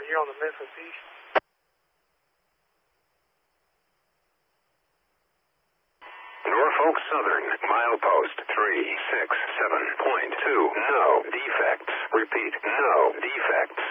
here on the Memphis East. Norfolk Southern, milepost 367.2. No defects. Repeat, no defects.